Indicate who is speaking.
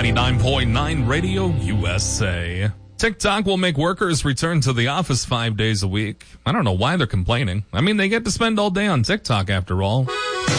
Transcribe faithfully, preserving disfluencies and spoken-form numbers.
Speaker 1: ninety-nine point nine Radio U S A. TikTok will make workers return to the office five days a week. I don't know why they're complaining. I mean, they get to spend all day on TikTok after all.